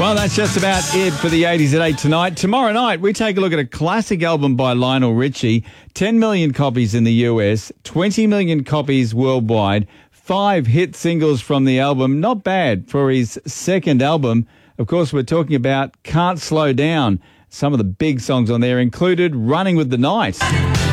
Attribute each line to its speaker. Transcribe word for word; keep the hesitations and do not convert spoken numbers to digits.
Speaker 1: Well, that's just about it for the eighties at eight tonight. Tomorrow night, we take a look at a classic album by Lionel Richie. ten million copies in the U S, twenty million copies worldwide, five hit singles from the album. Not bad for his second album. Of course, we're talking about Can't Slow Down. Some of the big songs on there included Running with the Night.